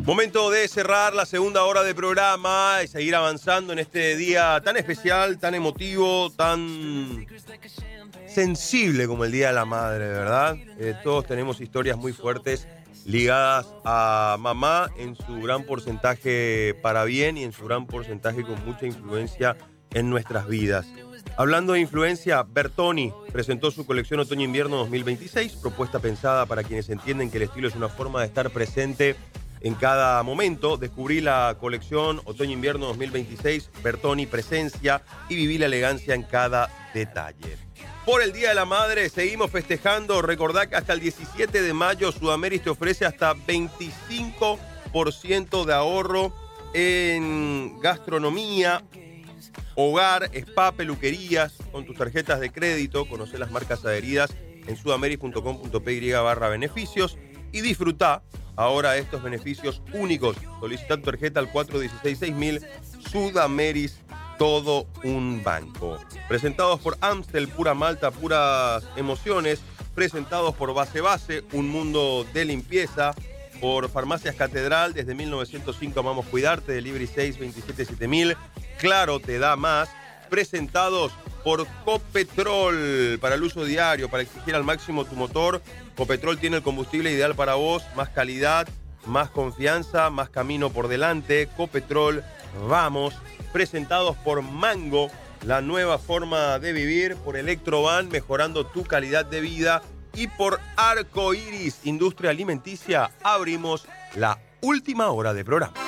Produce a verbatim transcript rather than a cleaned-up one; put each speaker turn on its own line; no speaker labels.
Momento de cerrar la segunda hora de programa y seguir avanzando en este día tan especial, tan emotivo, tan sensible como el Día de la Madre, ¿verdad? Eh, todos tenemos historias muy fuertes ligadas a mamá en su gran porcentaje para bien y en su gran porcentaje con mucha influencia en nuestras vidas. Hablando de influencia, Bertoni presentó su colección Otoño-Invierno dos mil veintiséis, propuesta pensada para quienes entienden que el estilo es una forma de estar presente en cada momento. Descubrí la colección Otoño-Invierno dos mil veintiséis, Bertoni Presencia, y viví la elegancia en cada detalle. Por el Día de la Madre seguimos festejando. Recordá que hasta el diecisiete de mayo Sudameris te ofrece hasta veinticinco por ciento de ahorro en gastronomía, hogar, spa, peluquerías, con tus tarjetas de crédito. Conocé las marcas adheridas en sudameris punto com punto py barra beneficios y disfrutá ahora estos beneficios únicos. Solicita tu tarjeta al cuatro uno seis seis mil. Sudameris, todo un banco. Presentados por Amstel, pura malta, puras emociones. Presentados por Base Base, un mundo de limpieza. Por Farmacias Catedral, desde mil novecientos cinco amamos cuidarte. Delivery seis veintisiete siete mil. Claro, te da más. Presentados por Copetrol, para el uso diario, para exigir al máximo tu motor. Copetrol tiene el combustible ideal para vos, más calidad, más confianza, más camino por delante. Copetrol, vamos. Presentados por Mango, la nueva forma de vivir. Por Electroban, mejorando tu calidad de vida. Y por Arcoiris, industria alimenticia, abrimos la última hora de programa.